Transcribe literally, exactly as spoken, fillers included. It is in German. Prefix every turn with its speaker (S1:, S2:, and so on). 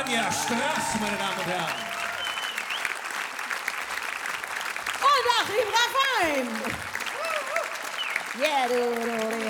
S1: Anja Strass, meine Damen und Herren.
S2: Und Achim Raffheim. Yeah, du, du, du.